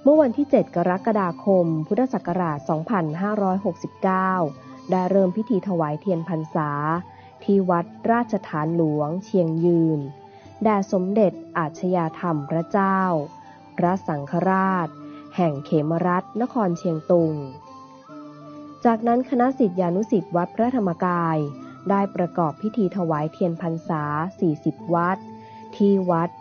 เมื่อวันที่ 7 กรกฎาคม พุทธศักราช 2569 ได้เริ่มพิธีถวายเทียนพรรษาที่วัดราชฐานหลวงเชียงยืนแด่สมเด็จอาชญาธรรมพระเจ้าพระสังฆราชแห่งเขมรัฐนครเชียงตุงจากนั้นคณะศิษยานุศิษย์วัดพระธรรมกายได้ประกอบพิธีถวายเทียนพรรษา 40 วัดที่วัด